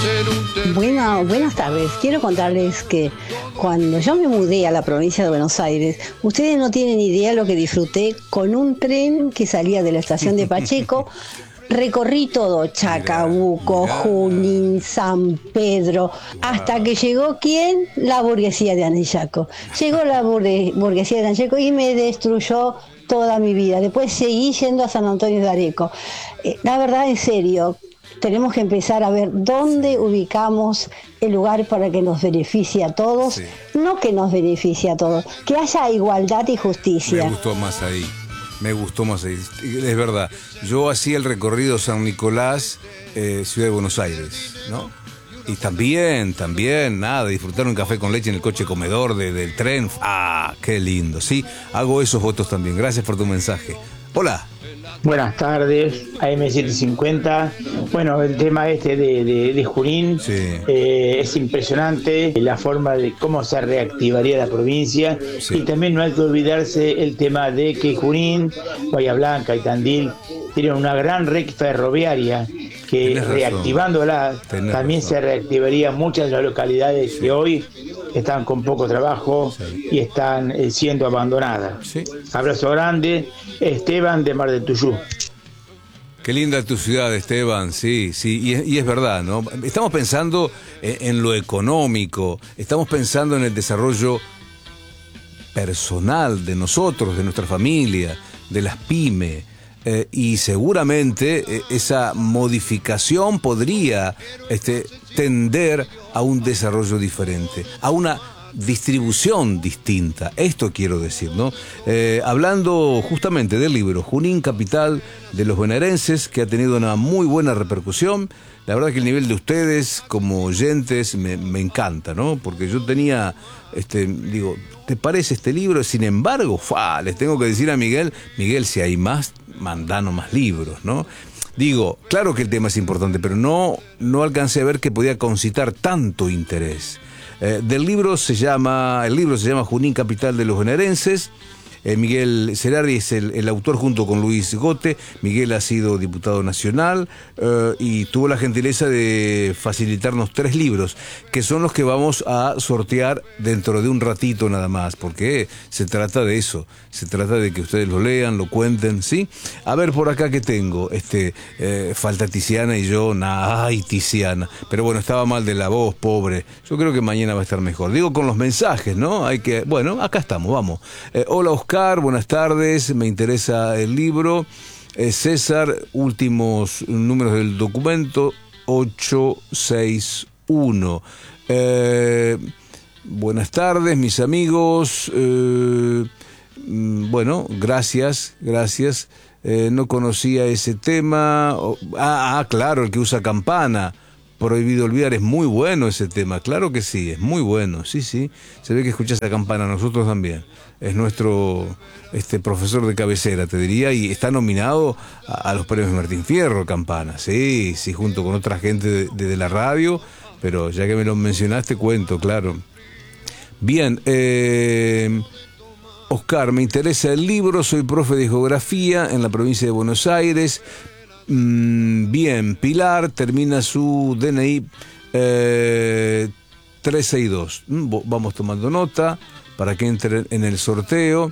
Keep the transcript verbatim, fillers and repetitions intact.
Bueno, buenas tardes. Quiero contarles que cuando yo me mudé a la provincia de Buenos Aires, ustedes no tienen idea lo que disfruté con un tren que salía de la estación de Pacheco. Recorrí todo, Chacabuco, mirá, mirá. Junín, San Pedro, wow. Hasta que llegó, ¿quién? La burguesía de Anillaco. Llegó la burguesía de Anillaco y me destruyó toda mi vida. Después seguí yendo a San Antonio de Areco. Eh, la verdad, en serio, tenemos que empezar a ver dónde ubicamos el lugar para que nos beneficie a todos, sí. No que nos beneficie a todos, que haya igualdad y justicia. Me gustó más ahí. Me gustó más ahí. Es verdad. Yo hacía el recorrido San Nicolás, eh, Ciudad de Buenos Aires, ¿no? Y también, también, nada, disfrutar un café con leche en el coche comedor de, del tren. ¡Ah, qué lindo! Sí, hago esos votos también. Gracias por tu mensaje. Hola. Buenas tardes, A M setecientos cincuenta. Bueno, el tema este de, de, de Junín, sí. eh, es impresionante la forma de cómo se reactivaría la provincia, sí. Y también no hay que olvidarse el tema de que Junín, Bahía Blanca y Tandil tienen una gran red ferroviaria que Tenés reactivándola razón. También razón. Se reactivaría muchas de las localidades, sí. Que hoy están con poco trabajo, sí. Y están eh, siendo abandonadas. Sí. Abrazo grande, Esteban de Mar del Tuyú. Qué linda tu ciudad, Esteban, sí, sí, y es, y es verdad, ¿no? Estamos pensando en, en lo económico, estamos pensando en el desarrollo personal de nosotros, de nuestra familia, de las pymes. Eh, y seguramente eh, esa modificación podría este, tender a un desarrollo diferente, a una distribución distinta. Esto quiero decir, ¿no? Eh, hablando justamente del libro Junín, capital de los bonaerenses, que ha tenido una muy buena repercusión. La verdad que el nivel de ustedes como oyentes me, me encanta, ¿no? Porque yo tenía, este, digo, ¿te parece este libro? Sin embargo, ¡fua! Les tengo que decir a Miguel, Miguel, si hay más, mandanos más libros, ¿no? Digo, claro que el tema es importante, pero no, no alcancé a ver que podía concitar tanto interés. Eh, del libro se llama, el libro se llama Junín, capital de los bonaerenses. Eh, Miguel Cerardi es el, el autor junto con Luis Gote. Miguel ha sido diputado nacional eh, y tuvo la gentileza de facilitarnos tres libros, que son los que vamos a sortear dentro de un ratito nada más, porque se trata de eso, se trata de que ustedes lo lean, lo cuenten, ¿sí? A ver, por acá que tengo, este, eh, falta Tiziana y yo, nah, ay, Tiziana, pero bueno, estaba mal de la voz, pobre, yo creo que mañana va a estar mejor. Digo con los mensajes, ¿no? Hay que, bueno, acá estamos, vamos. Eh, hola, Oscar. Buenas tardes, me interesa el libro. Eh, César, últimos números del documento, ochocientos sesenta y uno. Eh, buenas tardes, mis amigos. Eh, bueno, gracias, gracias. Eh, no conocía ese tema. Ah, ah, claro, el que usa campana. Prohibido olvidar, es muy bueno ese tema, claro que sí, es muy bueno, sí, sí, se ve que escuchas la campana, nosotros también, es nuestro este profesor de cabecera, te diría, y está nominado a, a los premios Martín Fierro, Campana, sí, sí, junto con otra gente de, de, de la radio, pero ya que me lo mencionaste, cuento, claro. Bien, eh... Oscar, me interesa el libro, soy profe de geografía en la provincia de Buenos Aires. Bien, Pilar termina su D N I eh, trescientos sesenta y dos. Vamos tomando nota para que entre en el sorteo.